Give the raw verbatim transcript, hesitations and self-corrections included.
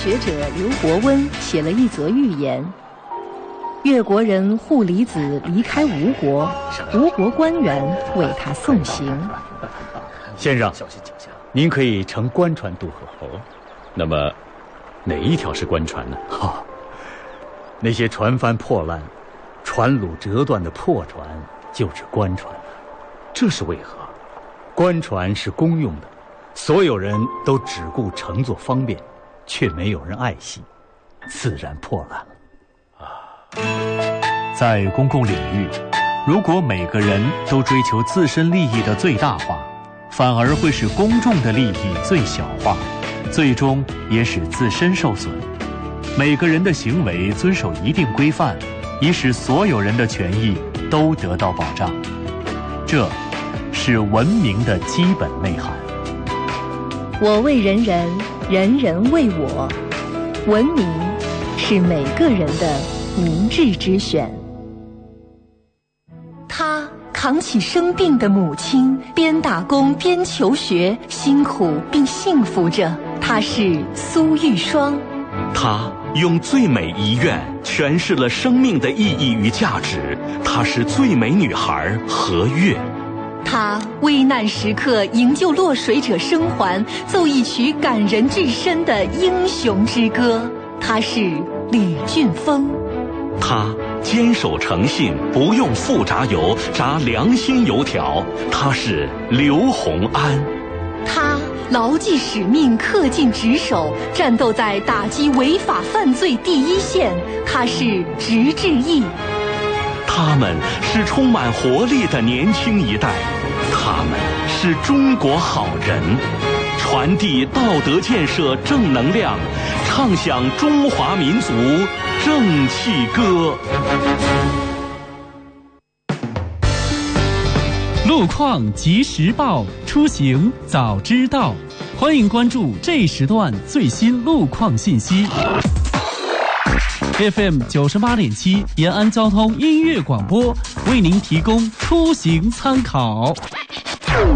学者刘伯温写了一则寓言：越国人户离子离开吴国，吴国官员为他送行。 先生，您可以乘官船渡河。哦，那么哪一条是官船呢？哈、哦，那些船帆破烂、船橹折断的破船就是官船。这是为何？官船是公用的，所有人都只顾乘坐方便，却没有人爱惜，自然破烂了。 啊，在公共领域，如果每个人都追求自身利益的最大化，反而会使公众的利益最小化，最终也使自身受损。每个人的行为遵守一定规范，以使所有人的权益都得到保障。这是文明的基本内涵。 我为人人，人人为我。文明是每个人的明智之选。他扛起生病的母亲，边打工边求学，辛苦并幸福着。他是苏玉霜。 他用最美遗愿诠释了生命的意义与价值。她是最美女孩何月。 他危难时刻营救落水者生还，奏一曲感人至深的英雄之歌。他是李俊峰。 他坚守诚信，不用复炸油，炸良心油条。他是刘洪安。 他牢记使命，恪尽职守，战斗在打击违法犯罪第一线。他是直志毅。 他们是充满活力的年轻一代，他们是中国好人，传递道德建设正能量，唱响中华民族正气歌。 路况及时报，出行早知道。欢迎关注这时段最新路况信息。F M 九十八点七延安交通音乐广播为您提供出行参考。